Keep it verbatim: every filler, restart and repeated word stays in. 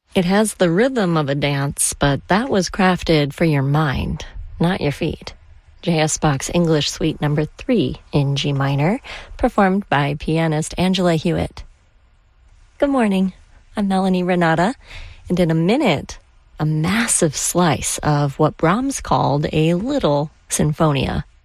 It has the rhythm of a dance, but that was crafted for your mind, not your feet. J S. Bach's English Suite Number three in G minor, performed by pianist Angela Hewitt. Good morning. I'm Melanie Renata, and in a minute, a massive slice of what Brahms called a little sinfonia.